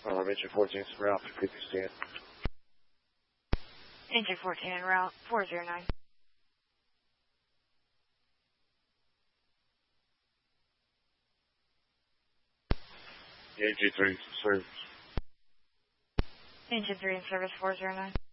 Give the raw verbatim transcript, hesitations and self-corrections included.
Um, engine fourteen, route fifty stand. Engine fourteen en route four zero nine. Engine three, service. Engine three in service four zero nine.